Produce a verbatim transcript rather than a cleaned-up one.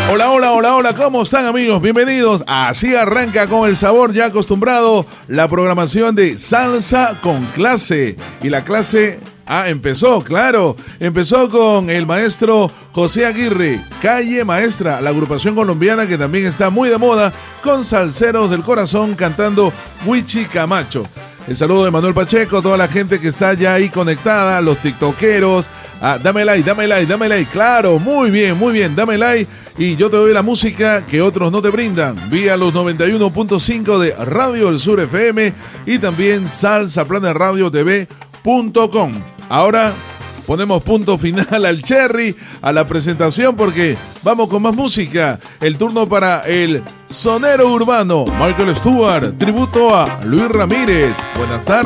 Hola, hola, hola, hola, ¿cómo están amigos? Bienvenidos. Así arranca con el sabor ya acostumbrado la programación de Salsa con Clase. Y la clase, ah, empezó, claro, empezó con el maestro José Aguirre, Calle Maestra, la agrupación colombiana que también está muy de moda, con salseros del corazón cantando Huichi Camacho. El saludo de Manuel Pacheco, toda la gente que está ya ahí conectada, los tiktokeros. Ah, dame like, dame like, dame like, claro, muy bien, muy bien, dame like y yo te doy la música que otros no te brindan, vía los noventa y uno punto cinco de Radio del Sur F M y también salsa planet radio t v punto com. Ahora ponemos punto final al cherry, a la presentación porque vamos con más música. El turno para el sonero urbano, Michael Stewart, tributo a Luis Ramírez. Buenas tardes.